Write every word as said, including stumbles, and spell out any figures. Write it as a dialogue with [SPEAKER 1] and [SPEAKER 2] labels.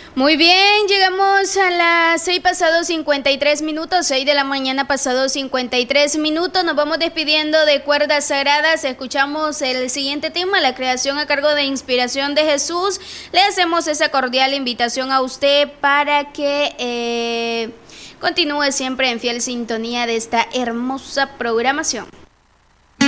[SPEAKER 1] Muy bien, llegamos a las seis pasados cincuenta y tres minutos, seis de la mañana pasados cincuenta y tres minutos. Nos vamos despidiendo de Cuerdas Sagradas. Escuchamos el siguiente tema, la creación a cargo de Inspiración de Jesús. Le hacemos esa cordial invitación a usted para que eh, continúe siempre en fiel sintonía de esta hermosa programación.